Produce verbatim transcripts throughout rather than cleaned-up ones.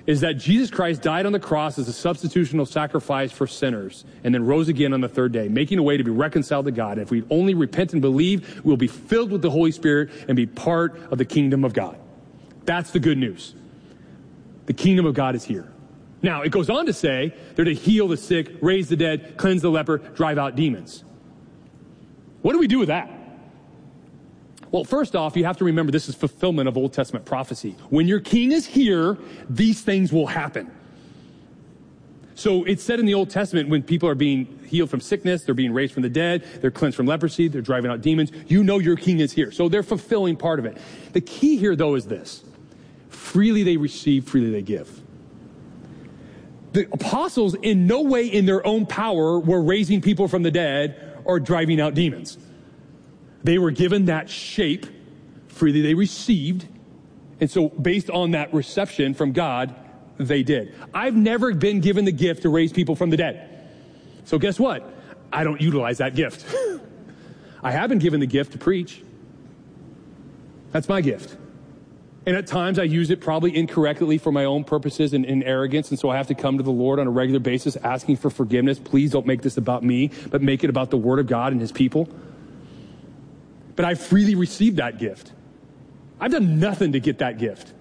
is that Jesus Christ died on the cross as a substitutional sacrifice for sinners and then rose again on the third day, making a way to be reconciled to God. And if we only repent and believe, we'll be filled with the Holy Spirit and be part of the kingdom of God. That's the good news. The kingdom of God is here. Now, it goes on to say they're to heal the sick, raise the dead, cleanse the leper, drive out demons. What do we do with that? Well, first off, you have to remember this is fulfillment of Old Testament prophecy. When your king is here, these things will happen. So it's said in the Old Testament when people are being healed from sickness, they're being raised from the dead, they're cleansed from leprosy, they're driving out demons. You know your king is here. So they're fulfilling part of it. The key here, though, is this. Freely they receive, freely they give. The apostles in no way in their own power were raising people from the dead or driving out demons. They were given that shape, freely they received, and so based on that reception from God, they did. I've never been given the gift to raise people from the dead. So guess what? I don't utilize that gift. I have been given the gift to preach. That's my gift. And at times I use it probably incorrectly for my own purposes and, and arrogance, and so I have to come to the Lord on a regular basis asking for forgiveness. Please don't make this about me, but make it about the Word of God and His people. But I freely received that gift. I've done nothing to get that gift.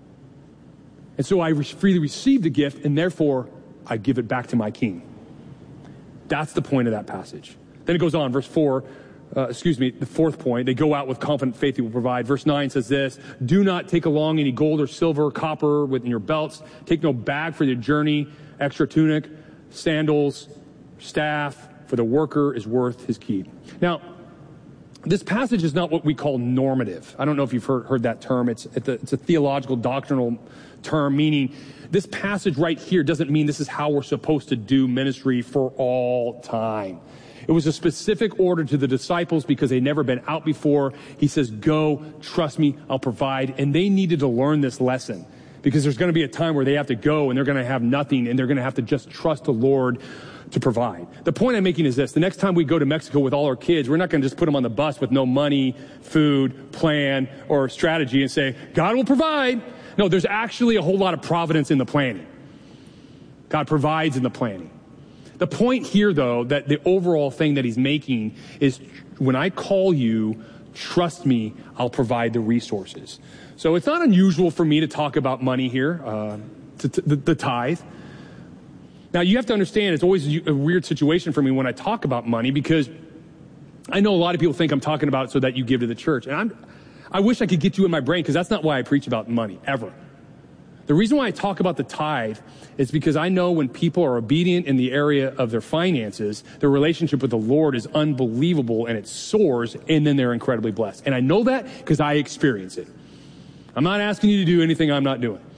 And so I re- freely received the gift, and therefore I give it back to my King. That's the point of that passage. Then it goes on, verse four, uh, excuse me, the fourth point, they go out with confident faith He will provide. Verse nine says this, do not take along any gold or silver or copper within your belts. Take no bag for your journey, extra tunic, sandals, staff, for the worker is worth his keep. Now, this passage is not what we call normative. I don't know if you've heard, heard that term. It's, it's, a, it's a theological, doctrinal term, meaning this passage right here doesn't mean this is how we're supposed to do ministry for all time. It was a specific order to the disciples because they'd never been out before. He says, go, trust me, I'll provide. And they needed to learn this lesson because there's going to be a time where they have to go and they're going to have nothing and they're going to have to just trust the Lord to provide. The point I'm making is this. The next time we go to Mexico with all our kids, we're not going to just put them on the bus with no money, food, plan, or strategy and say, God will provide. No, there's actually a whole lot of providence in the planning. God provides in the planning. The point here, though, that the overall thing that he's making is when I call you, trust me, I'll provide the resources. So it's not unusual for me to talk about money here, uh, to, to, the, the tithe. Now, you have to understand, it's always a weird situation for me when I talk about money because I know a lot of people think I'm talking about it so that you give to the church. And I'm, I wish I could get you in my brain because that's not why I preach about money, ever. The reason why I talk about the tithe is because I know when people are obedient in the area of their finances, their relationship with the Lord is unbelievable and it soars, and then they're incredibly blessed. And I know that because I experience it. I'm not asking you to do anything I'm not doing.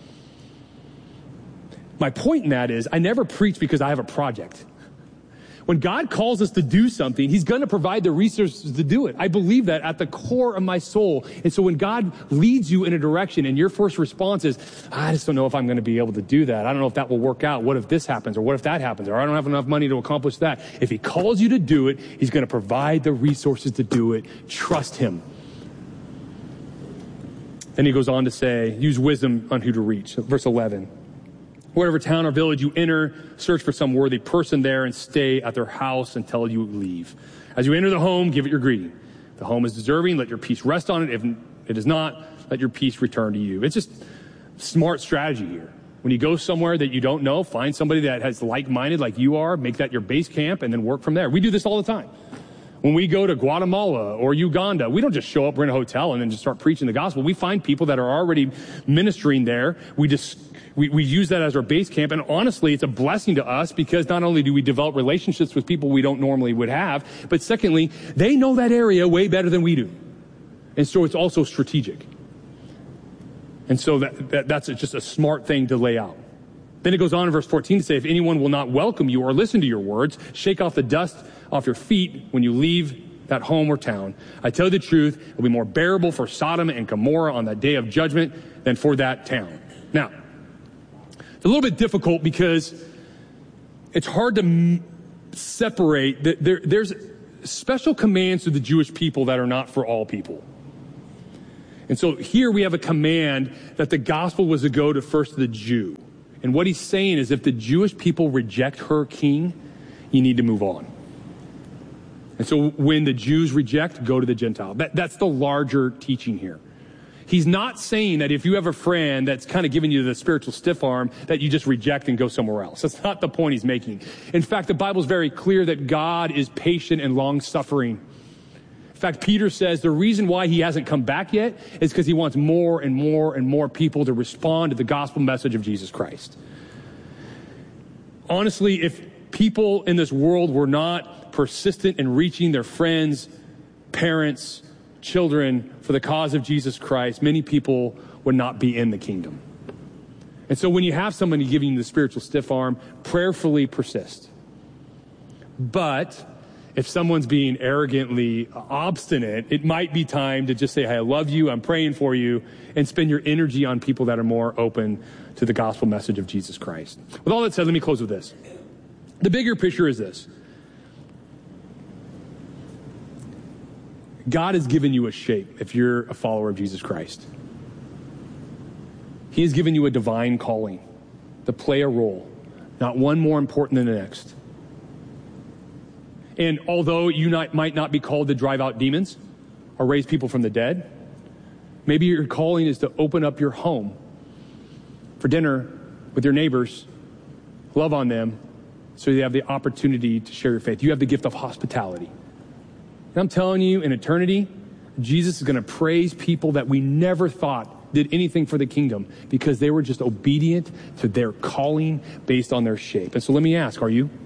My point in that is I never preach because I have a project. When God calls us to do something, he's going to provide the resources to do it. I believe that at the core of my soul. And so when God leads you in a direction and your first response is, I just don't know if I'm going to be able to do that. I don't know if that will work out. What if this happens? Or what if that happens? Or I don't have enough money to accomplish that. If he calls you to do it, he's going to provide the resources to do it. Trust him. Then he goes on to say, use wisdom on who to reach. Verse eleven. Whatever town or village you enter, search for some worthy person there and stay at their house until you leave. As you enter the home, give it your greeting. If the home is deserving, let your peace rest on it. If it is not, let your peace return to you. It's just smart strategy here. When you go somewhere that you don't know, find somebody that has like-minded like you are, make that your base camp, and then work from there. We do this all the time. When we go to Guatemala or Uganda, we don't just show up, we're in a hotel, and then just start preaching the gospel. We find people that are already ministering there. We just we, we use that as our base camp, and honestly, it's a blessing to us because not only do we develop relationships with people we don't normally would have, but secondly, they know that area way better than we do. And so it's also strategic. And so that, that that's just a smart thing to lay out. Then it goes on in verse fourteen to say, if anyone will not welcome you or listen to your words, shake off the dust off your feet when you leave that home or town. I tell you the truth, it will be more bearable for Sodom and Gomorrah on that day of judgment than for that town. Now, it's a little bit difficult because it's hard to m- separate. The, there, there's special commands to the Jewish people that are not for all people. And so here we have a command that the gospel was to go to first the Jew. And what he's saying is if the Jewish people reject her king, you need to move on. And so when the Jews reject, go to the Gentile. That, that's the larger teaching here. He's not saying that if you have a friend that's kind of giving you the spiritual stiff arm, that you just reject and go somewhere else. That's not the point he's making. In fact, the Bible's very clear that God is patient and long-suffering. In fact, Peter says the reason why he hasn't come back yet is because he wants more and more and more people to respond to the gospel message of Jesus Christ. Honestly, if people in this world were not persistent in reaching their friends, parents, children for the cause of Jesus Christ, many people would not be in the kingdom. And so when you have somebody giving you the spiritual stiff arm, prayerfully persist. But if someone's being arrogantly obstinate, it might be time to just say, hey, I love you, I'm praying for you, and spend your energy on people that are more open to the gospel message of Jesus Christ. With all that said, let me close with this. The bigger picture is this. God has given you a shape if you're a follower of Jesus Christ. He has given you a divine calling to play a role, not one more important than the next. And although you not, might not be called to drive out demons or raise people from the dead, maybe your calling is to open up your home for dinner with your neighbors, love on them, so you have the opportunity to share your faith. You have the gift of hospitality. And I'm telling you, in eternity, Jesus is going to praise people that we never thought did anything for the kingdom because they were just obedient to their calling based on their shape. And so let me ask, are you?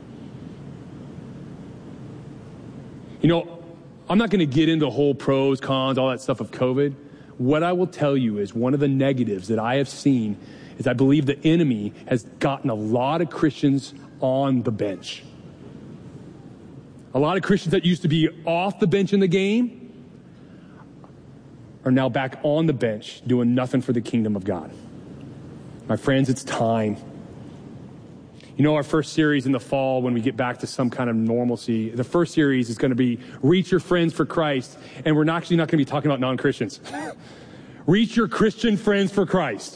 You know, I'm not going to get into the whole pros, cons, all that stuff of COVID. What I will tell you is one of the negatives that I have seen is I believe the enemy has gotten a lot of Christians on the bench. A lot of Christians that used to be off the bench in the game are now back on the bench doing nothing for the kingdom of God. My friends, it's time. You know, our first series in the fall, when we get back to some kind of normalcy, the first series is going to be Reach Your Friends for Christ, and we're actually not going to be talking about non-Christians. Reach your Christian friends for Christ.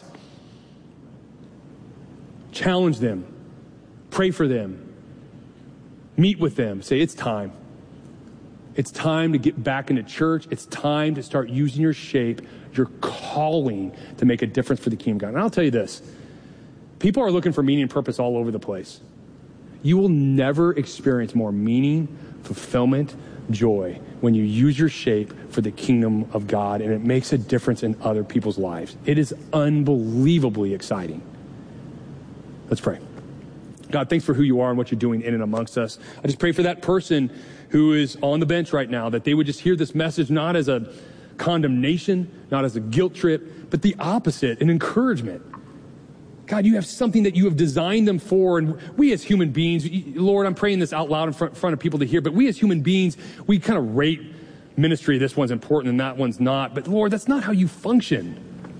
Challenge them. Pray for them. Meet with them. Say, it's time. It's time to get back into church. It's time to start using your shape, your calling to make a difference for the kingdom of God. And I'll tell you this. People are looking for meaning and purpose all over the place. You will never experience more meaning, fulfillment, joy when you use your shape for the kingdom of God and it makes a difference in other people's lives. It is unbelievably exciting. Let's pray. God, thanks for who you are and what you're doing in and amongst us. I just pray for that person who is on the bench right now, that they would just hear this message not as a condemnation, not as a guilt trip, but the opposite, an encouragement. God, you have something that you have designed them for, and we as human beings, Lord, I'm praying this out loud in front, front of people to hear, but we as human beings, we kind of rate ministry. This one's important and that one's not. But Lord, that's not how you function.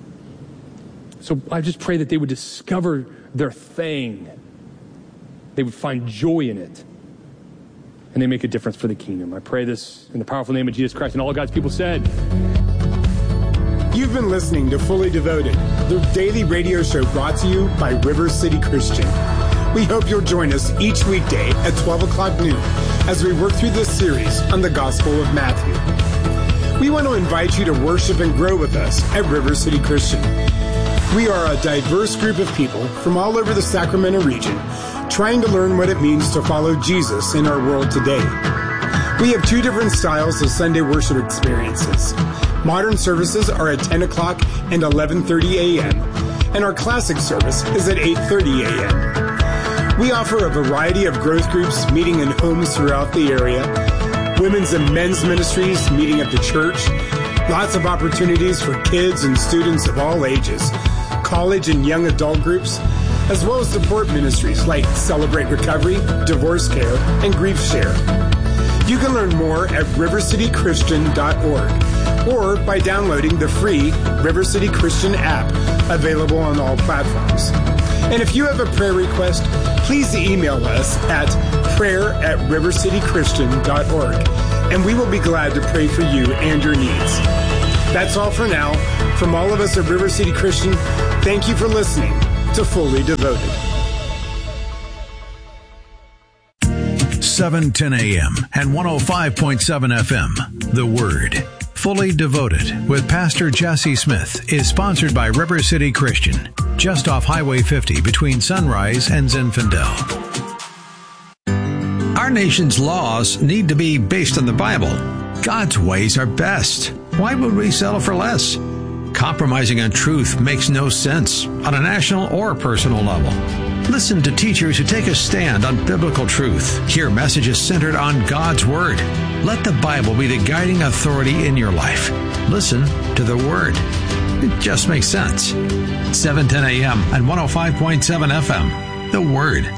So I just pray that they would discover their thing. They would find joy in it, and they make a difference for the kingdom. I pray this in the powerful name of Jesus Christ, and all God's people said. You've been listening to Fully Devoted, the daily radio show brought to you by River City Christian. We hope you'll join us each weekday at twelve o'clock noon as we work through this series on the Gospel of Matthew. We want to invite you to worship and grow with us at River City Christian. We are a diverse group of people from all over the Sacramento region trying to learn what it means to follow Jesus in our world today. We have two different styles of Sunday worship experiences. Modern services are at ten o'clock and eleven thirty a.m., and our classic service is at eight thirty a.m. We offer a variety of growth groups meeting in homes throughout the area, women's and men's ministries meeting at the church, lots of opportunities for kids and students of all ages, college and young adult groups, as well as support ministries like Celebrate Recovery, Divorce Care, and Grief Share. You can learn more at river city christian dot org or by downloading the free River City Christian app available on all platforms. And if you have a prayer request, please email us at prayer at river city christian dot org, and we will be glad to pray for you and your needs. That's all for now. From all of us at River City Christian, thank you for listening to Fully Devoted. seven ten a.m. and one oh five point seven F M. The Word. Fully Devoted with Pastor Jesse Smith is sponsored by River City Christian, just off Highway fifty between Sunrise and Zinfandel. Our nation's laws need to be based on the Bible. God's ways are best. Why would we settle for less? Compromising on truth makes no sense on a national or personal level. Listen to teachers who take a stand on biblical truth. Hear messages centered on God's Word. Let the Bible be the guiding authority in your life. Listen to the Word. It just makes sense. seven ten a.m. and one oh five point seven F M. The Word.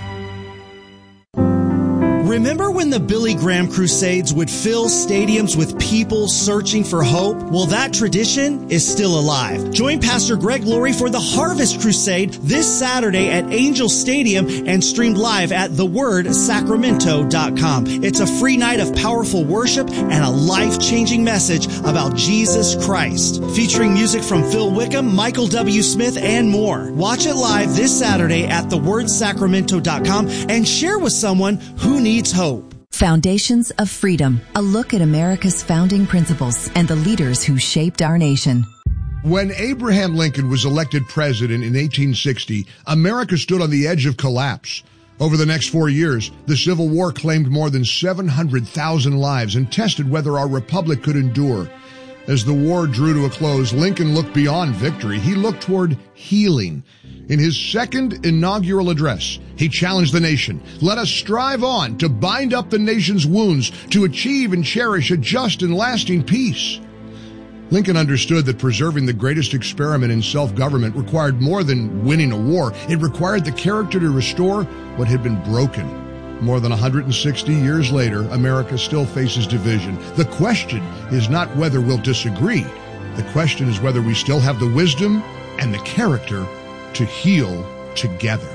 Remember when the Billy Graham Crusades would fill stadiums with people searching for hope? Well, that tradition is still alive. Join Pastor Greg Laurie for the Harvest Crusade this Saturday at Angel Stadium and streamed live at the word sacramento dot com. It's a free night of powerful worship and a life-changing message about Jesus Christ. Featuring music from Phil Wickham, Michael W. Smith, and more. Watch it live this Saturday at the word sacramento dot com and share with someone who needs hope. Foundations of Freedom, a look at America's founding principles and the leaders who shaped our nation. When Abraham Lincoln was elected president in eighteen sixty, America stood on the edge of collapse. Over the next four years, the Civil War claimed more than seven hundred thousand lives and tested whether our republic could endure. As the war drew to a close, Lincoln looked beyond victory. He looked toward healing. In his second inaugural address, he challenged the nation. Let us strive on to bind up the nation's wounds, to achieve and cherish a just and lasting peace. Lincoln understood that preserving the greatest experiment in self-government required more than winning a war. It required the character to restore what had been broken. More than one hundred sixty years later, America still faces division. The question is not whether we'll disagree. The question is whether we still have the wisdom and the character to heal together.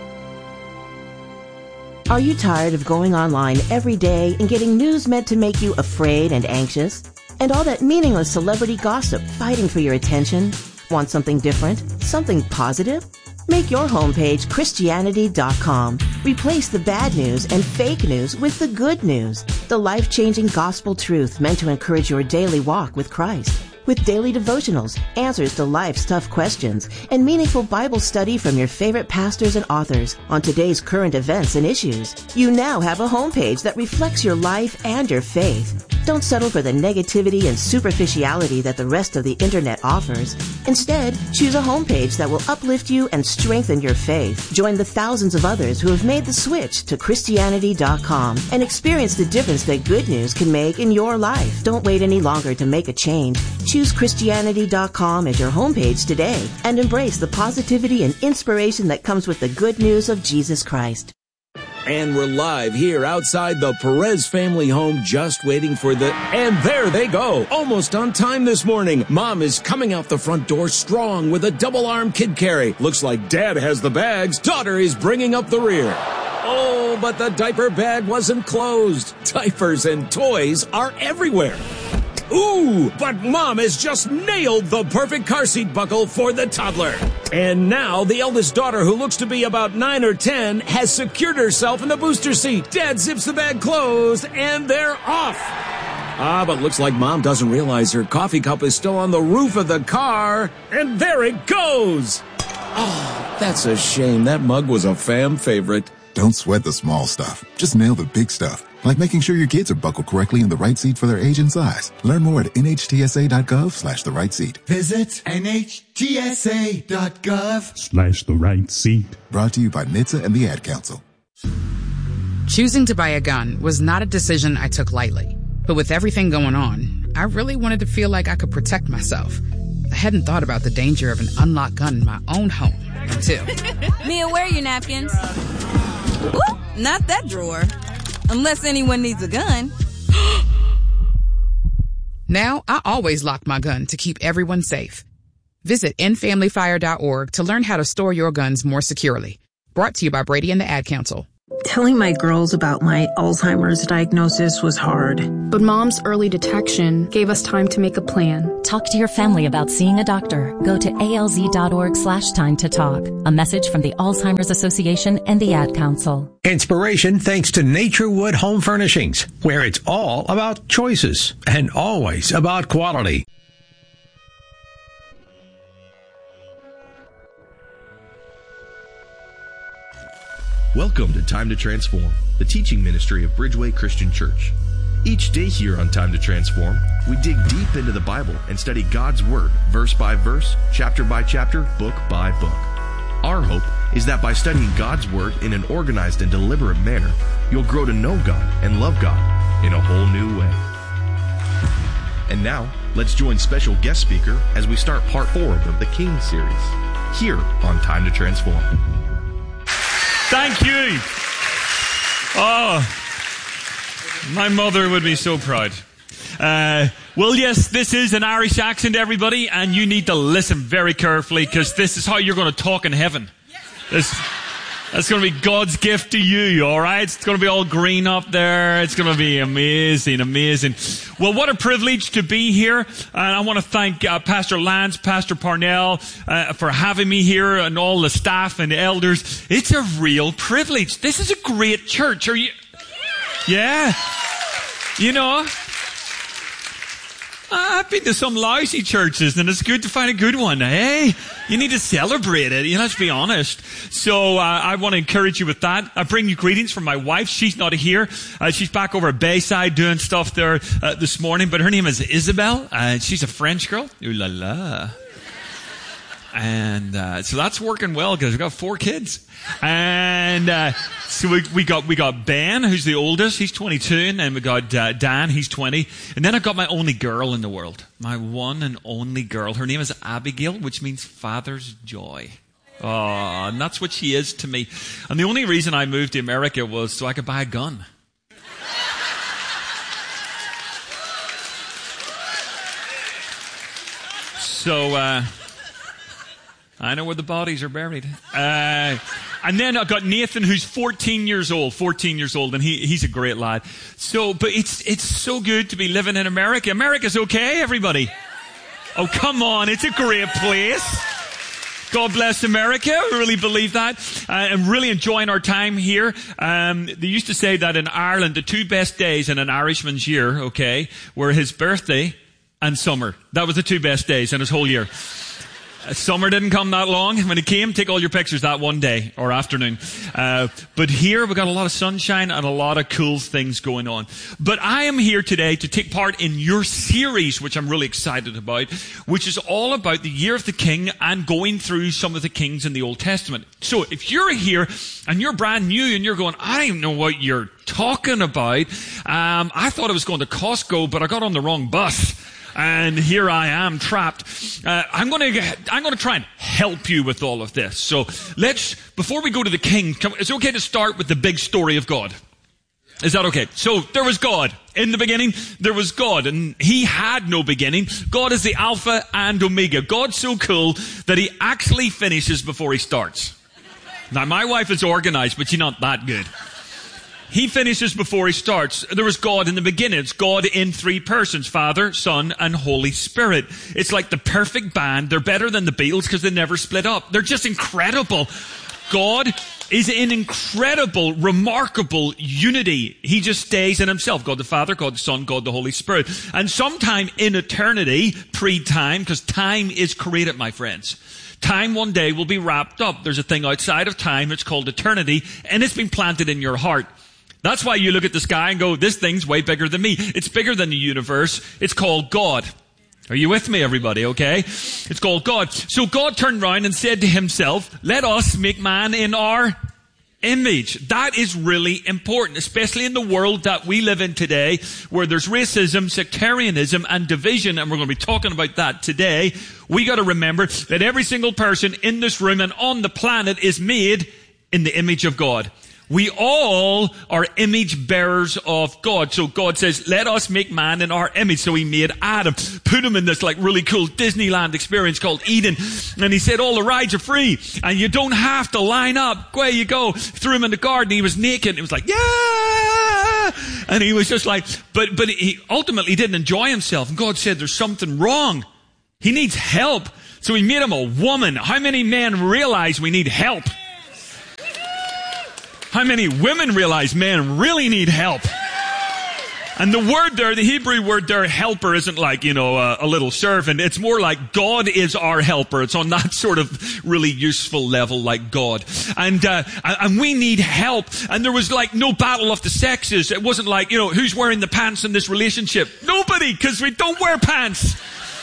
Are you tired of going online every day and getting news meant to make you afraid and anxious? And all that meaningless celebrity gossip fighting for your attention? Want something different? Something positive? Make your homepage Christianity dot com. Replace the bad news and fake news with the good news. The life-changing gospel truth meant to encourage your daily walk with Christ. With daily devotionals, answers to life's tough questions, and meaningful Bible study from your favorite pastors and authors on today's current events and issues. You now have a homepage that reflects your life and your faith. Don't settle for the negativity and superficiality that the rest of the internet offers. Instead, choose a homepage that will uplift you and strengthen your faith. Join the thousands of others who have made the switch to Christianity dot com and experience the difference that good news can make in your life. Don't wait any longer to make a change. Choose Christianity dot com as your homepage today and embrace the positivity and inspiration that comes with the good news of Jesus Christ. And we're live here outside the Perez family home, just waiting for the... And there they go, almost on time this morning. Mom is coming out the front door strong with a double-arm kid carry. Looks like Dad has the bags. Daughter is bringing up the rear. Oh, but the diaper bag wasn't closed. Diapers and toys are everywhere. Ooh, but Mom has just nailed the perfect car seat buckle for the toddler. And now the eldest daughter, who looks to be about nine or ten, has secured herself in the booster seat. Dad zips the bag closed, and they're off. Ah, but looks like Mom doesn't realize her coffee cup is still on the roof of the car. And there it goes. Oh, that's a shame. That mug was a fam favorite. Don't sweat the small stuff. Just nail the big stuff. Like making sure your kids are buckled correctly in the right seat for their age and size. Learn more at N H T S A dot gov slash the right seat. Visit N H T S A dot gov slash the right seat. Brought to you by N H T S A and the Ad Council. Choosing to buy a gun was not a decision I took lightly. But with everything going on, I really wanted to feel like I could protect myself. I hadn't thought about the danger of an unlocked gun in my own home until... Mia, where are your napkins? Ooh, not that drawer. Unless anyone needs a gun. Now, I always lock my gun to keep everyone safe. Visit end family fire dot org to learn how to store your guns more securely. Brought to you by Brady and the Ad Council. Telling my girls about my Alzheimer's diagnosis was hard. But Mom's early detection gave us time to make a plan. Talk to your family about seeing a doctor. Go to alz.org slash time to talk. A message from the Alzheimer's Association and the Ad Council. Inspiration thanks to Naturewood Home Furnishings, where it's all about choices and always about quality. Welcome to Time to Transform, the teaching ministry of Bridgeway Christian Church. Each day here on Time to Transform, we dig deep into the Bible and study God's Word, verse by verse, chapter by chapter, book by book. Our hope is that by studying God's Word in an organized and deliberate manner, you'll grow to know God and love God in a whole new way. And now, let's join special guest speaker as we start part four of the King series, here on Time to Transform. Thank you. Oh, my mother would be so proud. Uh, well, yes, this is an Irish accent, everybody, and you need to listen very carefully because this is how you're going to talk in heaven. This, that's going to be God's gift to you, all right? It's going to be all green up there. It's going to be amazing, amazing. Well, what a privilege to be here. And I want to thank uh, Pastor Lance, Pastor Parnell uh, for having me here and all the staff and elders. It's a real privilege. This is a great church. Are you? Yeah. You know, I've been to some lousy churches, and it's good to find a good one. Hey, you need to celebrate it. You know, let's be honest. So uh, I want to encourage you with that. I bring you greetings from my wife. She's not here. Uh, she's back over at Bayside doing stuff there uh, this morning. But her name is Isabel, and she's a French girl. Ooh la la. And uh, so that's working well because we've got four kids. And uh, so we, we got we got Ben, who's the oldest. He's twenty-two. And then we got uh, Dan, he's twenty. And then I've got my only girl in the world. My one and only girl. Her name is Abigail, which means Father's Joy. Oh, and that's what she is to me. And the only reason I moved to America was so I could buy a gun. So... uh I know where the bodies are buried. Uh, and then I've got Nathan, who's fourteen years old, fourteen years old, and he, he's a great lad. So, but it's, it's so good to be living in America. America's okay, everybody? Oh, come on. It's a great place. God bless America. We really believe that. Uh, and really enjoying our time here. Um, they used to say that in Ireland, the two best days in an Irishman's year, okay, were his birthday and summer. That was the two best days in his whole year. Summer didn't come that long. When it came, take all your pictures that one day or afternoon. Uh, but here we've got a lot of sunshine and a lot of cool things going on. But I am here today to take part in your series, which I'm really excited about, which is all about the year of the King and going through some of the kings in the Old Testament. So if you're here and you're brand new and you're going, I don't even know what you're talking about. Um, I thought I was going to Costco, but I got on the wrong bus. And here I am trapped. Uh, I'm going to I'm going to try and help you with all of this. So let's, before we go to the king, come, it's okay to start with the big story of God. Is that okay? So there was God. In the beginning, there was God, and he had no beginning. God is the Alpha and Omega. God's so cool that he actually finishes before he starts. Now, my wife is organized, but she's not that good. He finishes before he starts. There was God in the beginning. It's God in three persons, Father, Son, and Holy Spirit. It's like the perfect band. They're better than the Beatles because they never split up. They're just incredible. God is in incredible, remarkable unity. He just stays in himself. God the Father, God the Son, God the Holy Spirit. And sometime in eternity, pre-time, because time is created, my friends. Time one day will be wrapped up. There's a thing outside of time. It's called eternity, and it's been planted in your heart. That's why you look at the sky and go, this thing's way bigger than me. It's bigger than the universe. It's called God. Are you with me, everybody, okay? It's called God. So God turned around and said to himself, let us make man in our image. That is really important, especially in the world that we live in today, where there's racism, sectarianism, and division, and we're going to be talking about that today. We got to remember that every single person in this room and on the planet is made in the image of God. We all are image bearers of God. So God says, let us make man in our image. So he made Adam, put him in this like really cool Disneyland experience called Eden. And he said, all the rides are free and you don't have to line up. Away you go. Threw him in the garden. He was naked. He was like, yeah. And he was just like, but, but he ultimately didn't enjoy himself. And God said, there's something wrong. He needs help. So he made him a woman. How many men realize we need help? How many women realize men really need help? And the word there, the Hebrew word there, helper, isn't like, you know, a, a little servant. It's more like God is our helper. It's on that sort of really useful level like God. And, uh, and we need help. And there was like no battle of the sexes. It wasn't like, you know, who's wearing the pants in this relationship? Nobody, because we don't wear pants.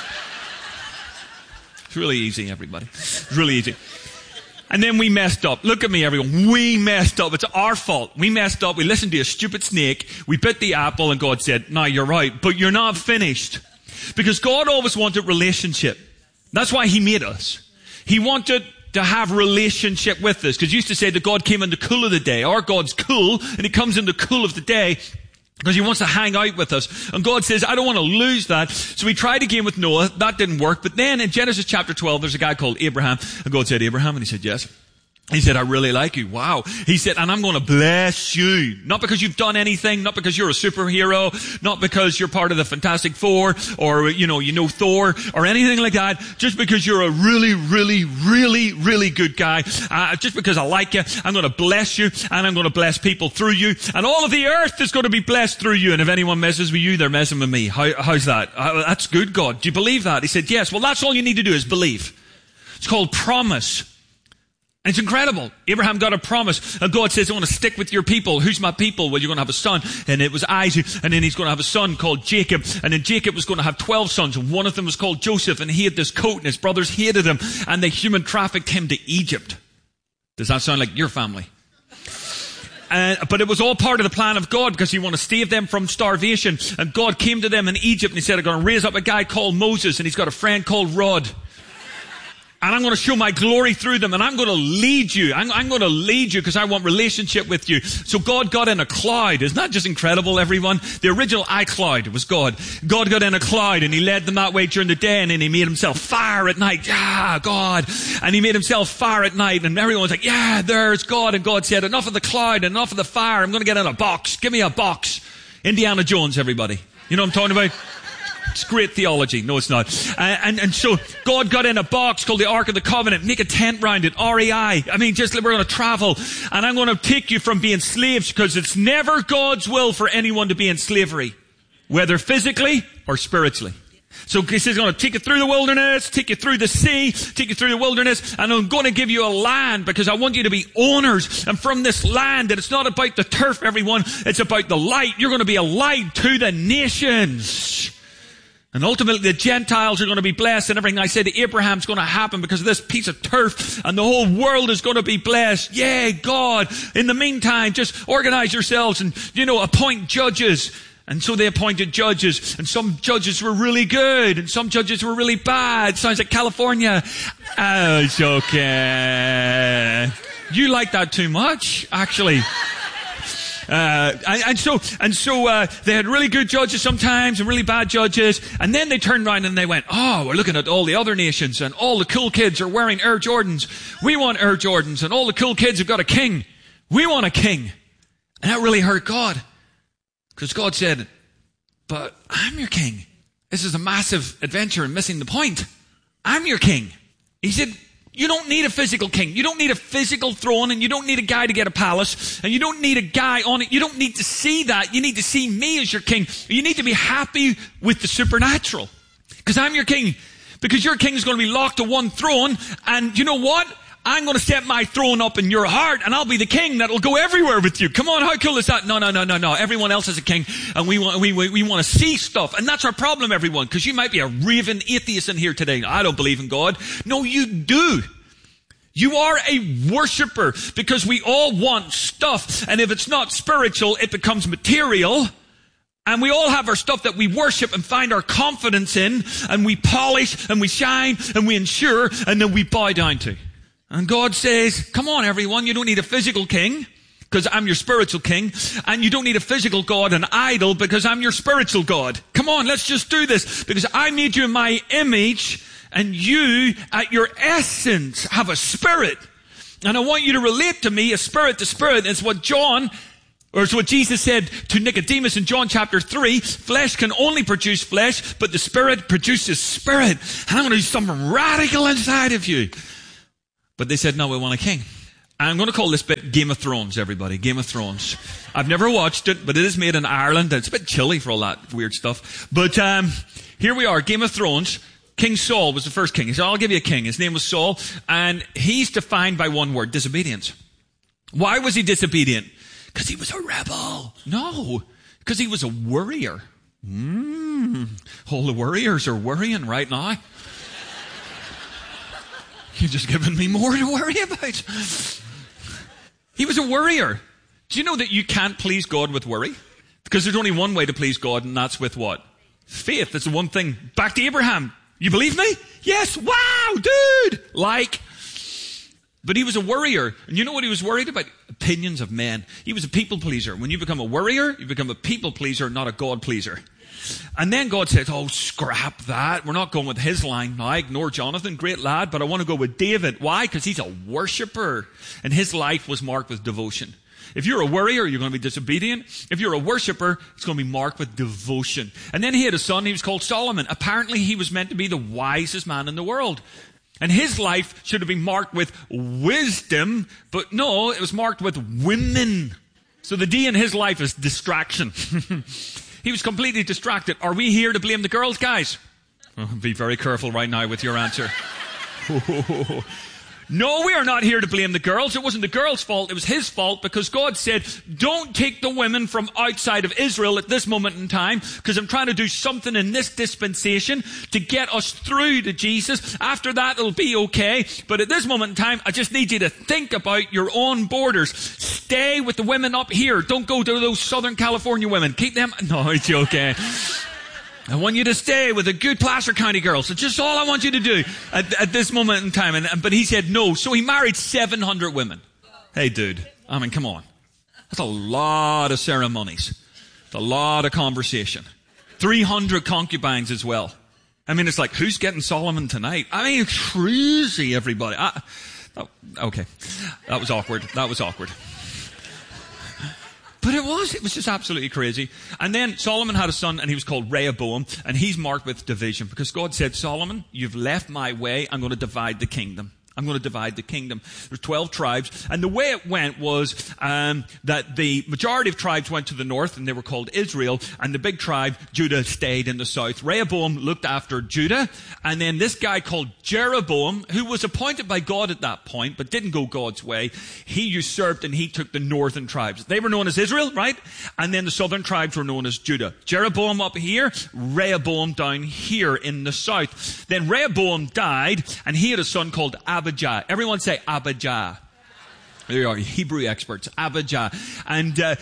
It's really easy, everybody. It's really easy. And then we messed up. Look at me, everyone. We messed up. It's our fault. We messed up. We listened to a stupid snake. We bit the apple and God said, no, you're right, but you're not finished. Because God always wanted relationship. That's why he made us. He wanted to have relationship with us. Because he used to say that God came in the cool of the day. Our God's cool and he comes in the cool of the day. Because he wants to hang out with us. And God says, I don't want to lose that. So he tried again with Noah. That didn't work. But then in Genesis chapter twelve, there's a guy called Abraham. And God said, Abraham? And he said, yes. He said, I really like you. Wow. He said, and I'm going to bless you. Not because you've done anything, not because you're a superhero, not because you're part of the Fantastic Four, or, you know, you know Thor, or anything like that. Just because you're a really, really, really, really good guy. Uh, just because I like you, I'm going to bless you, and I'm going to bless people through you. And all of the earth is going to be blessed through you. And if anyone messes with you, they're messing with me. How, how's that? Uh, that's good, God. Do you believe that? He said, yes. Well, that's all you need to do is believe. It's called promise. And it's incredible. Abraham got a promise. And God says, I want to stick with your people. Who's my people? Well, you're going to have a son. And it was Isaac. And then he's going to have a son called Jacob. And then Jacob was going to have twelve sons. And one of them was called Joseph. And he had this coat and his brothers hated him. And they human trafficked him to Egypt. Does that sound like your family? Uh, but it was all part of the plan of God because he wanted to save them from starvation. And God came to them in Egypt and he said, I'm going to raise up a guy called Moses. And he's got a friend called Rod. And I'm going to show my glory through them. And I'm going to lead you. I'm, I'm going to lead you because I want relationship with you. So God got in a cloud. Isn't that just incredible, everyone? The original iCloud was God. God got in a cloud and he led them that way during the day. And then he made himself fire at night. Yeah, God. And he made himself fire at night. And everyone's like, yeah, there's God. And God said, enough of the cloud, enough of the fire. I'm going to get in a box. Give me a box. Indiana Jones, everybody. You know what I'm talking about? It's great theology. No, it's not. Uh, and, and so God got in a box called the Ark of the Covenant, make a tent round it, R E I. I mean, just we're going to travel and I'm going to take you from being slaves because it's never God's will for anyone to be in slavery, whether physically or spiritually. So he says, I'm going to take you through the wilderness, take you through the sea, take you through the wilderness, and I'm going to give you a land because I want you to be owners. And from this land, and it's not about the turf, everyone, it's about the light. You're going to be a light to the nations. And ultimately the Gentiles are going to be blessed and everything I said to Abraham's going to happen because of this piece of turf and the whole world is going to be blessed. Yay, God. In the meantime, just organize yourselves and, you know, appoint judges. And so they appointed judges and some judges were really good and some judges were really bad. Sounds like California. Oh, it's okay. You like that too much, actually. Uh, and, and so, and so, uh, they had really good judges sometimes and really bad judges. And then they turned around and they went, oh, we're looking at all the other nations and all the cool kids are wearing Air Jordans. We want Air Jordans and all the cool kids have got a king. We want a king. And that really hurt God. Because God said, but I'm your king. This is a massive adventure and missing the point. I'm your king. He said, you don't need a physical king. You don't need a physical throne and you don't need a guy to get a palace and you don't need a guy on it. You don't need to see that. You need to see me as your king. You need to be happy with the supernatural because I'm your king because your king is going to be locked to one throne. And you know what? I'm going to set my throne up in your heart and I'll be the king that'll go everywhere with you. Come on, how cool is that? No, no, no, no, no. Everyone else is a king and we want, we, we, we want to see stuff. And that's our problem, everyone, because you might be a raving atheist in here today. I don't believe in God. No, you do. You are a worshiper because we all want stuff. And if it's not spiritual, it becomes material. And we all have our stuff that we worship and find our confidence in and we polish and we shine and we ensure and then we bow down to. And God says, come on everyone, you don't need a physical king. because I'm your spiritual king. And you don't need a physical God, an idol, because I'm your spiritual God. Come on, let's just do this. Because I made you in my image, and you, at your essence, have a spirit. And I want you to relate to me, a spirit to spirit. It's what John, or it's what Jesus said to Nicodemus in John chapter three. Flesh can only produce flesh, but the spirit produces spirit. And I'm going to do something radical inside of you. But they said, no, we want a king. I'm going to call this bit Game of Thrones, everybody. Game of Thrones. I've never watched it, but it is made in Ireland. It's a bit chilly for all that weird stuff. But um, here we are, Game of Thrones. King Saul was the first king. He said, I'll give you a king. His name was Saul. And he's defined by one word, disobedience. Why was he disobedient? Because he was a rebel. No, because he was a worrier. Mm. All the worriers are worrying right now. You're just giving me more to worry about. He was a worrier. Do you know that you can't please God with worry? Because there's only one way to please God, and that's with what? Faith. That's the one thing. Back to Abraham. You believe me? Yes. Wow, dude. Like. But he was a worrier. And you know what he was worried about? Opinions of men. He was a people pleaser. When you become a worrier, you become a people pleaser, not a God pleaser. And then God said, oh, scrap that. We're not going with his line now. Ignore Jonathan, great lad, but I want to go with David. Why? Because he's a worshiper. And his life was marked with devotion. If you're a worrier, you're going to be disobedient. If you're a worshiper, it's going to be marked with devotion. And then he had a son, he was called Solomon. Apparently he was meant to be the wisest man in the world. And his life should have been marked with wisdom, but no, it was marked with women. So the D in his life is distraction. He was completely distracted. Are we here to blame the girls, guys? Oh, be very careful right now with your answer. No, we are not here to blame the girls. It wasn't the girls' fault. It was his fault, because God said, don't take the women from outside of Israel at this moment in time, because I'm trying to do something in this dispensation to get us through to Jesus. After that, it'll be okay. But at this moment in time, I just need you to think about your own borders. Stay with the women up here. Don't go to those Southern California women. Keep them. No, it's okay. I want you to stay with the good Placer County girls. It's just all I want you to do at, at this moment in time. And, but he said no. So he married seven hundred women. Hey, dude. I mean, come on. That's a lot of ceremonies. It's a lot of conversation. three hundred concubines as well. I mean, it's like, who's getting Solomon tonight? I mean, crazy, everybody. I, oh, okay. That was awkward. That was awkward. But it was, it was just absolutely crazy. And then Solomon had a son, and he was called Rehoboam, and he's marked with division, because God said, Solomon, you've left my way, I'm going to divide the kingdom. I'm going to divide the kingdom. There's twelve tribes, and the way it went was um, that the majority of tribes went to the north, and they were called Israel, and the big tribe, Judah, stayed in the south. Rehoboam looked after Judah, and then this guy called Jeroboam, who was appointed by God at that point, but didn't go God's way, he usurped and he took the northern tribes. They were known as Israel, right? And then the southern tribes were known as Judah. Jeroboam up here, Rehoboam down here in the south. Then Rehoboam died, and he had a son called Abijah. Abijah. Everyone say Abijah. There you are, Hebrew experts. Abijah. And uh,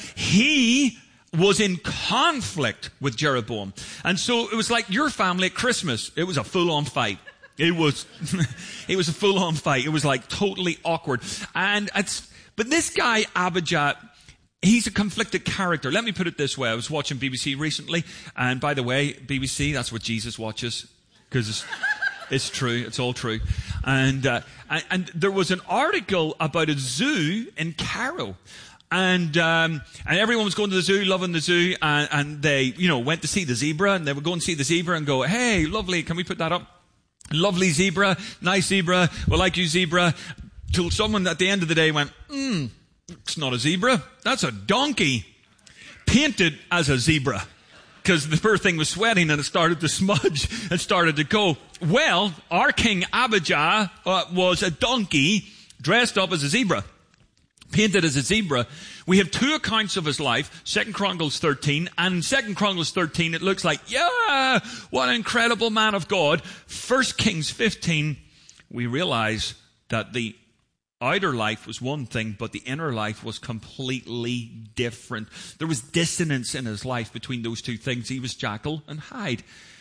he was in conflict with Jeroboam. And so it was like your family at Christmas. It was a full-on fight. It was, it was a full-on fight. It was like totally awkward. And it's, but this guy, Abijah, he's a conflicted character. Let me put it this way. I was watching B B C recently. And by the way, B B C, that's what Jesus watches. Because it's, it's true. It's all true. And, uh, and, and there was an article about a zoo in Cairo. And, um, and everyone was going to the zoo, loving the zoo. And, and they, you know, went to see the zebra. And they would go and see the zebra and go, hey, lovely. Can we put that up? Lovely zebra. Nice zebra. We like you, zebra. Till someone at the end of the day went, hmm, it's not a zebra. That's a donkey. Painted as a zebra. Because the poor thing was sweating and it started to smudge and started to go. Well, our king Abijah uh, was a donkey dressed up as a zebra. Painted as a zebra. We have two accounts of his life, Second Chronicles thirteen, and in Second Chronicles thirteen it looks like, yeah, what an incredible man of God. First Kings fifteen, we realize that the outer life was one thing, but the inner life was completely different. There was dissonance in his life between those two things. He was Jekyll and Hyde.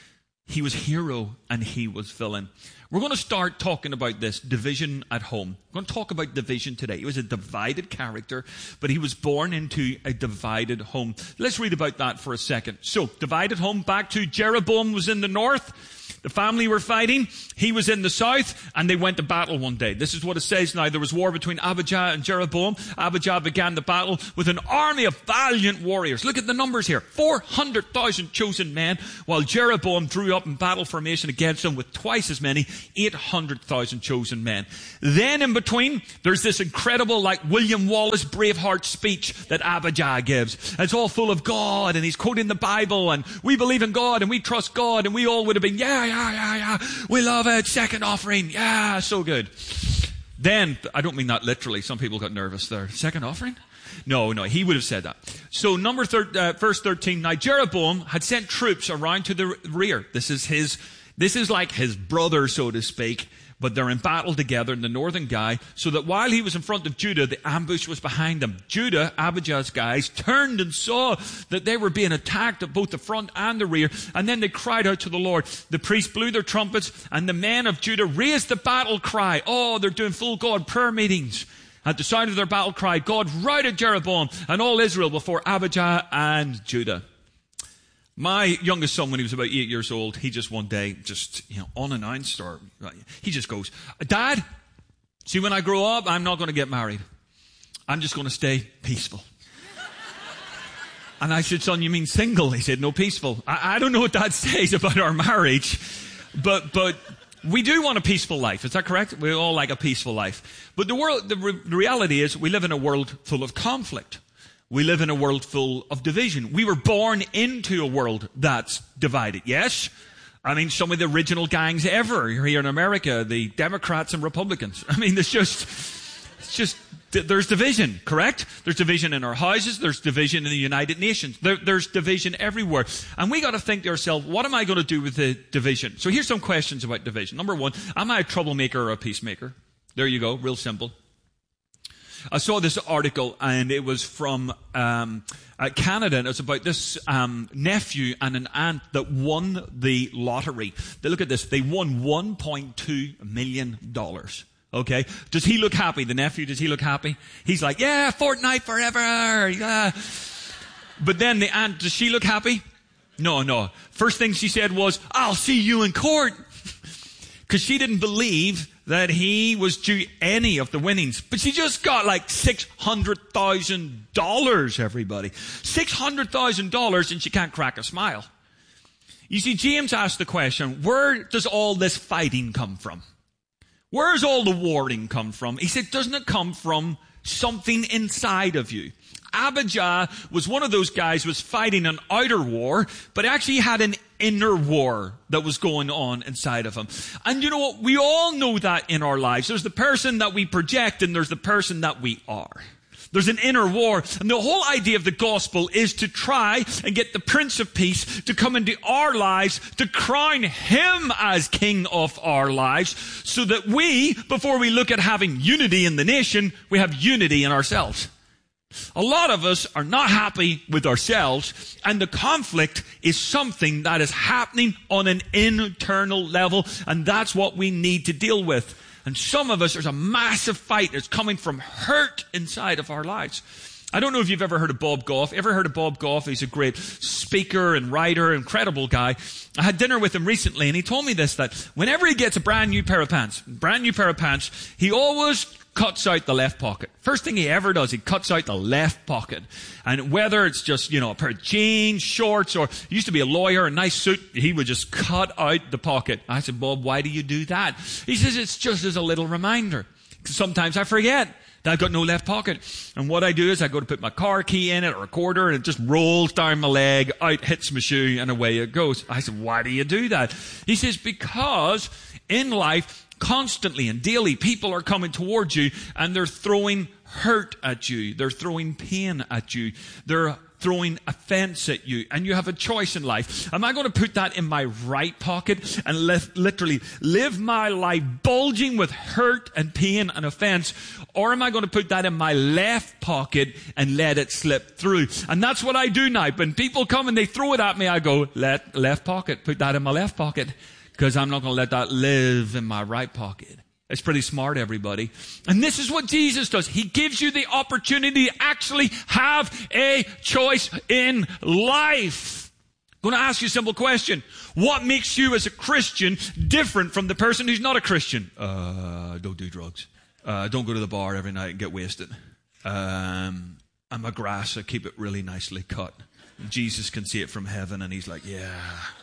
He was hero and he was villain. We're going to start talking about this division at home. We're going to talk about division today. He was a divided character, but he was born into a divided home. Let's read about that for a second. So, divided home, back to Jeroboam was in the north. The family were fighting. He was in the south, and they went to battle one day. This is what it says now. There was war between Abijah and Jeroboam. Abijah began the battle with an army of valiant warriors. Look at the numbers here. four hundred thousand chosen men, while Jeroboam drew up in battle formation against them with twice as many, eight hundred thousand chosen men. Then in between, there's this incredible, like William Wallace Braveheart speech that Abijah gives. It's all full of God, and he's quoting the Bible, and we believe in God, and we trust God, and we all would have been, yeah, yeah, yeah, yeah, we love it, second offering, yeah, so good. Then, I don't mean that literally, some people got nervous there. Second offering? No, no, he would have said that. So number thir- uh, verse thirteen, now Jeroboam had sent troops around to the rear. This is his, this is like his brother, so to speak, but they're in battle together in the northern guy, so that while he was in front of Judah, the ambush was behind him. Judah, Abijah's guys, turned and saw that they were being attacked at both the front and the rear, and then they cried out to the Lord. The priests blew their trumpets, and the men of Judah raised the battle cry. Oh, they're doing full God prayer meetings. At the sound of their battle cry, God routed Jeroboam and all Israel before Abijah and Judah. My youngest son, when he was about eight years old, he just one day, just, you know, unannounced, or he just goes, Dad, see, when I grow up, I'm not going to get married. I'm just going to stay peaceful. And I said, son, you mean single? He said, no, peaceful. I, I don't know what that says about our marriage, but, but we do want a peaceful life. Is that correct? We all like a peaceful life. But the world, the, re- the reality is we live in a world full of conflict. We live in a world full of division. We were born into a world that's divided, yes? I mean, some of the original gangs ever here in America, the Democrats and Republicans. I mean, there's just, it's just, there's division, correct? There's division in our houses. There's division in the United Nations. There, there's division everywhere. And we got to think to ourselves, what am I going to do with the division? So here's some questions about division. Number one, am I a troublemaker or a peacemaker? There you go, real simple. I saw this article, and it was from um, uh, Canada, and it's about this um, nephew and an aunt that won the lottery. They look at this. They won one point two million dollars. Okay? Does he look happy? The nephew, does he look happy? He's like, yeah, Fortnite forever. Yeah. But then the aunt, does she look happy? No, no. First thing she said was, I'll see you in court. Because she didn't believe that he was due any of the winnings. But she just got like six hundred thousand dollars, everybody. six hundred thousand dollars, and she can't crack a smile. You see, James asked the question, where does all this fighting come from? Where's all the warring come from? He said, doesn't it come from something inside of you? Abijah was one of those guys who was fighting an outer war, but actually had an inner war that was going on inside of him. And you know what? We all know that in our lives. There's the person that we project, and there's the person that we are. There's an inner war. And the whole idea of the gospel is to try and get the Prince of Peace to come into our lives, to crown him as king of our lives, so that we, before we look at having unity in the nation, we have unity in ourselves. A lot of us are not happy with ourselves, and the conflict is something that is happening on an internal level, and that's what we need to deal with. And some of us, there's a massive fight that's coming from hurt inside of our lives. I don't know if you've ever heard of Bob Goff. Ever heard of Bob Goff? He's a great speaker and writer, incredible guy. I had dinner with him recently, and he told me this, that whenever he gets a brand new pair of pants, brand new pair of pants, he always cuts out the left pocket. First thing he ever does, he cuts out the left pocket. And whether it's just, you know, a pair of jeans, shorts, or he used to be a lawyer, a nice suit, he would just cut out the pocket. I said, Bob, why do you do that? He says, it's just as a little reminder. Sometimes I forget that I've got no left pocket. And what I do is I go to put my car key in it or a quarter, and it just rolls down my leg, out hits my shoe, and away it goes. I said, why do you do that? He says, because in life, constantly and daily, people are coming towards you, and they're throwing hurt at you. They're throwing pain at you. They're throwing offense at you. And you have a choice in life. Am I going to put that in my right pocket and li- literally live my life bulging with hurt and pain and offense? Or am I going to put that in my left pocket and let it slip through? And that's what I do now. When people come and they throw it at me, I go, let left pocket, put that in my left pocket, because I'm not going to let that live in my right pocket. It's pretty smart, everybody. And this is what Jesus does. He gives you the opportunity to actually have a choice in life. I'm going to ask you a simple question. What makes you as a Christian different from the person who's not a Christian? Uh, don't do drugs. Uh, don't go to the bar every night and get wasted. Um, I'm a grass. I keep it really nicely cut. And Jesus can see it from heaven and he's like, yeah.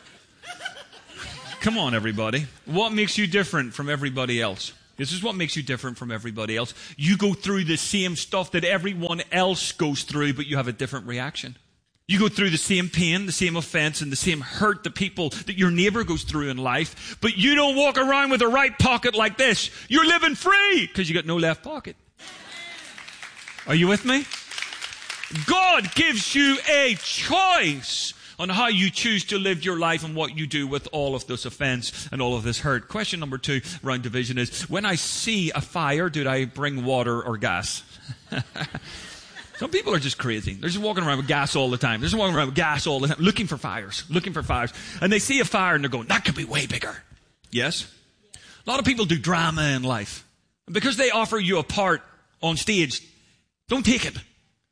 Come on, everybody. What makes you different from everybody else? This is what makes you different from everybody else. You go through the same stuff that everyone else goes through, but you have a different reaction. You go through the same pain, the same offense, and the same hurt that people, that your neighbor goes through in life, but you don't walk around with a right pocket like this. You're living free because you got no left pocket. Are you with me? God gives you a choice on how you choose to live your life and what you do with all of this offense and all of this hurt. Question number two around division is, when I see a fire, do I bring water or gas? Some people are just crazy. They're just walking around with gas all the time. They're just walking around with gas all the time, looking for fires, looking for fires. And they see a fire and they're going, that could be way bigger. Yes? A lot of people do drama in life. And because they offer you a part on stage, don't take it.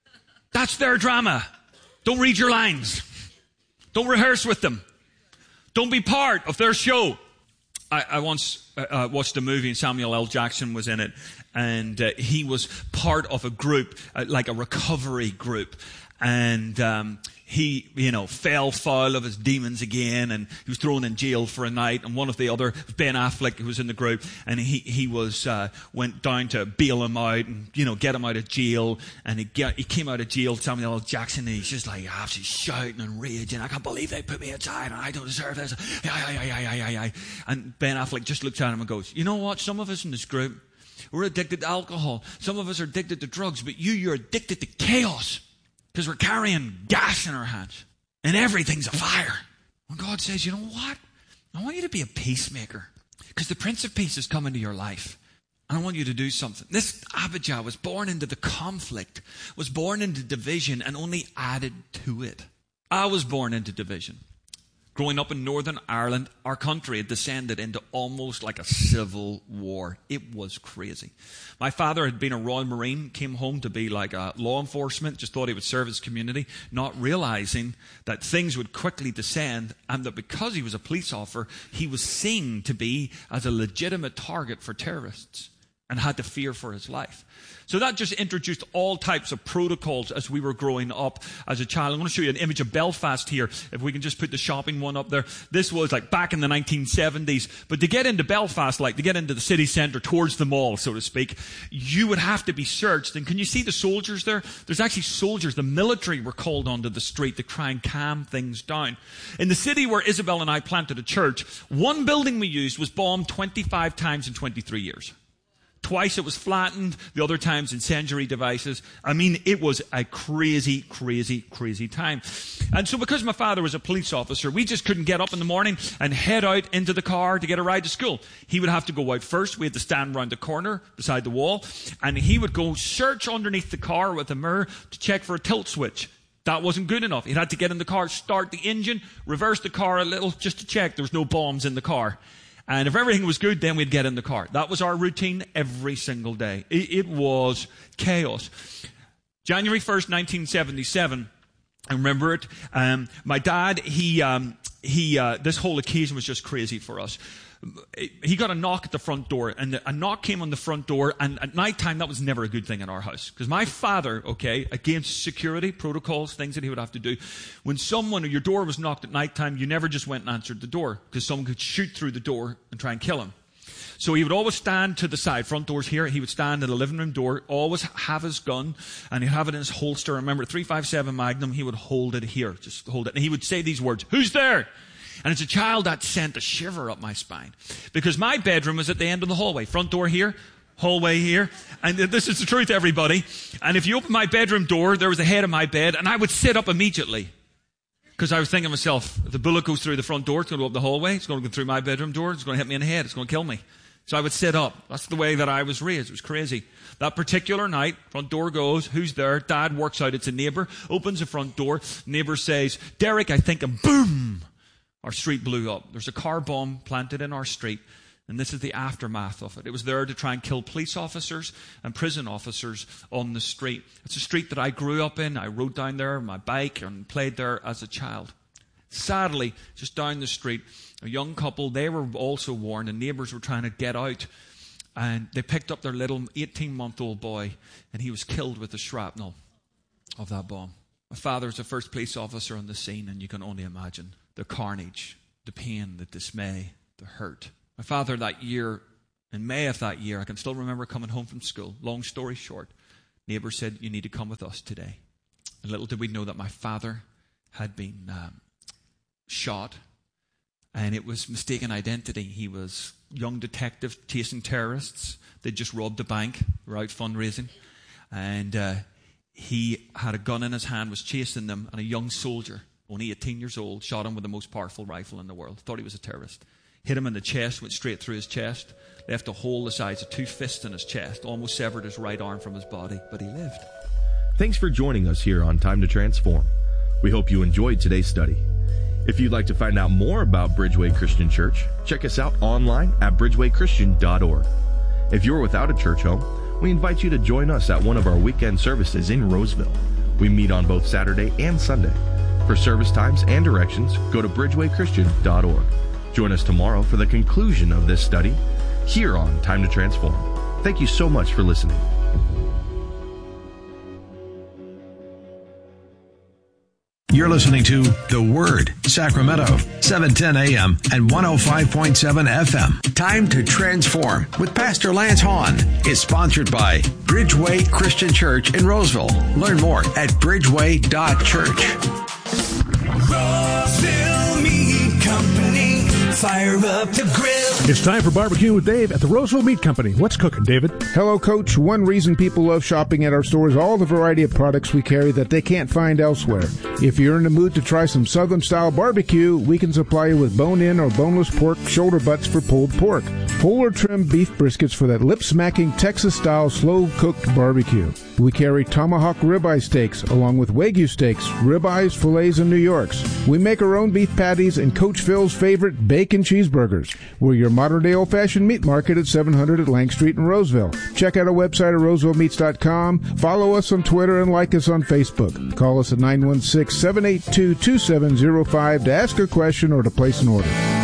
That's their drama. Don't read your lines. Don't rehearse with them. Don't be part of their show. I, I once uh, watched a movie and Samuel L. Jackson was in it. And uh, he was part of a group, uh, like a recovery group. And um, he, you know, fell foul of his demons again. And he was thrown in jail for a night. And one of the other, Ben Affleck, who was in the group, and he he was uh, went down to bail him out and, you know, get him out of jail. And he get, he came out of jail, Samuel L. Jackson, and he's just like absolutely shouting and raging. I can't believe they put me inside and I don't deserve this. Yeah, yeah, yeah, yeah, yeah. And Ben Affleck just looks at him and goes, you know what? Some of us in this group, we're addicted to alcohol. Some of us are addicted to drugs, but you, you're addicted to chaos. Because we're carrying gas in our hands. And everything's a fire. When God says, you know what? I want you to be a peacemaker. Because the Prince of Peace has come into your life. And I want you to do something. This Abijah was born into the conflict, was born into division, and only added to it. I was born into division. Growing up in Northern Ireland, our country had descended into almost like a civil war. It was crazy. My father had been a Royal Marine, came home to be like a law enforcement, just thought he would serve his community, not realizing that things would quickly descend and that because he was a police officer, he was seen to be as a legitimate target for terrorists and had to fear for his life. So that just introduced all types of protocols as we were growing up as a child. I'm going to show you an image of Belfast here. If we can just put the shopping one up there. This was like back in the nineteen seventies. But to get into Belfast, like to get into the city centre towards the mall, so to speak, you would have to be searched. And can you see the soldiers there? There's actually soldiers. The military were called onto the street to try and calm things down. In the city where Isabel and I planted a church, one building we used was bombed twenty-five times in twenty-three years. Twice it was flattened, the other times incendiary devices. I mean, it was a crazy, crazy, crazy time. And so because my father was a police officer, we just couldn't get up in the morning and head out into the car to get a ride to school. He would have to go out first. We had to stand around the corner beside the wall. And he would go search underneath the car with a mirror to check for a tilt switch. That wasn't good enough. He had to get in the car, start the engine, reverse the car a little just to check there was no bombs in the car. And if everything was good, then we'd get in the car. That was our routine every single day. It, it was chaos. January first, nineteen seventy-seven, I remember it. Um, my dad, he, um, he, uh, this whole occasion was just crazy for us. He got a knock at the front door, and a knock came on the front door, and at night time, that was never a good thing in our house. Because my father, okay, against security protocols, things that he would have to do, when someone, or your door was knocked at night time, you never just went and answered the door, because someone could shoot through the door and try and kill him. So he would always stand to the side, front door's here, he would stand at the living room door, always have his gun, and he'd have it in his holster. Remember, three fifty-seven Magnum, he would hold it here, just hold it, and he would say these words, "Who's there?" And as a child, that sent a shiver up my spine. Because my bedroom was at the end of the hallway. Front door here, hallway here. And this is the truth, everybody. And if you open my bedroom door, there was a head on my bed, and I would sit up immediately. Because I was thinking to myself, if the bullet goes through the front door, it's going to go up the hallway, it's going to go through my bedroom door, it's going to hit me in the head, it's going to kill me. So I would sit up. That's the way that I was raised. It was crazy. That particular night, front door goes, who's there? Dad works out, it's a neighbor, opens the front door, neighbor says, Derek, I think, and boom! Our street blew up. There's a car bomb planted in our street. And this is the aftermath of it. It was there to try and kill police officers and prison officers on the street. It's a street that I grew up in. I rode down there on my bike and played there as a child. Sadly, just down the street, a young couple, they were also warned, and neighbors were trying to get out. And they picked up their little eighteen-month-old boy, and he was killed with the shrapnel of that bomb. My father was the first police officer on the scene, and you can only imagine the carnage, the pain, the dismay, the hurt. My father that year, in May of that year, I can still remember coming home from school. Long story short, neighbor said, you need to come with us today. And little did we know that my father had been um, shot, and it was mistaken identity. He was a young detective chasing terrorists. They'd just robbed a bank. They were out fundraising. And uh, he had a gun in his hand, was chasing them, and a young soldier, only eighteen years old, shot him with the most powerful rifle in the world. Thought he was a terrorist. Hit him in the chest, went straight through his chest, left a hole the size of two fists in his chest, almost severed his right arm from his body, but he lived. Thanks for joining us here on Time to Transform. We hope you enjoyed today's study. If you'd like to find out more about Bridgeway Christian Church, check us out online at bridgeway christian dot org. If you're without a church home, we invite you to join us at one of our weekend services in Roseville. We meet on both Saturday and Sunday. For service times and directions, go to bridgeway christian dot org. Join us tomorrow for the conclusion of this study here on Time to Transform. Thank you so much for listening. You're listening to The Word, Sacramento, seven ten a.m. and one oh five point seven F M. Time to Transform with Pastor Lance Hahn is sponsored by Bridgeway Christian Church in Roseville. Learn more at bridgeway dot church. Roseville Meat Company, fire up the grill. It's time for Barbecue with Dave at the Roseville Meat Company. What's cooking, David? Hello, Coach. One reason people love shopping at our store is all the variety of products we carry that they can't find elsewhere. If you're in the mood to try some Southern-style barbecue, we can supply you with bone-in or boneless pork shoulder butts for pulled pork, whole or trimmed beef briskets for that lip-smacking Texas-style slow-cooked barbecue. We carry tomahawk ribeye steaks along with Wagyu steaks, ribeyes, fillets, and New Yorks. We make our own beef patties and Coach Phil's favorite bacon cheeseburgers. We're your modern-day old-fashioned meat market at seven hundred at Lang Street in Roseville. Check out our website at roseville meats dot com. Follow us on Twitter and like us on Facebook. Call us at nine one six, seven eight two, two seven zero five to ask a question or to place an order.